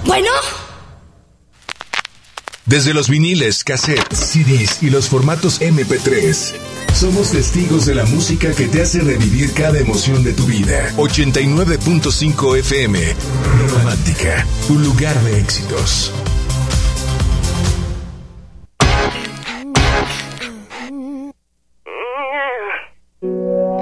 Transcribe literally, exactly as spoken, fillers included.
Bueno. Desde los viniles, cassettes, C Ds y los formatos eme pe tres, somos testigos de la música que te hace revivir cada emoción de tu vida. ochenta y nueve punto cinco efe eme, Romántica, un lugar de éxitos.